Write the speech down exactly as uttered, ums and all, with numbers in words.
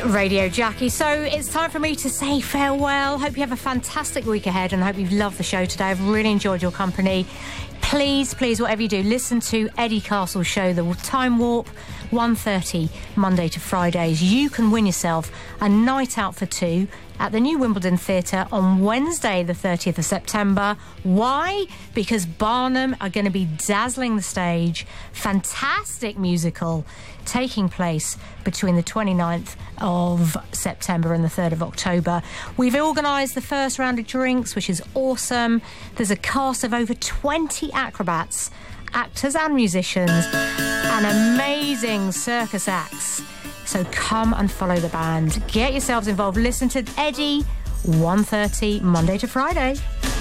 Radio Jackie. So it's time for me to say farewell. Hope you have a fantastic week ahead and I hope you've loved the show today. I've really enjoyed your company. Please, please, whatever you do, listen to Eddie Castle's show, The Time Warp, one thirty, Monday to Fridays. You can win yourself a night out for two at the New Wimbledon Theatre on Wednesday, the thirtieth of September. Why? Because Barnum are going to be dazzling the stage. Fantastic musical taking place between the twenty-ninth of September and the third of October. We've organised the first round of drinks, which is awesome. There's a cast of over twenty acrobats, actors and musicians, and amazing circus acts. So come and follow the band. Get yourselves involved. Listen to Eddie, one thirty, Monday to Friday.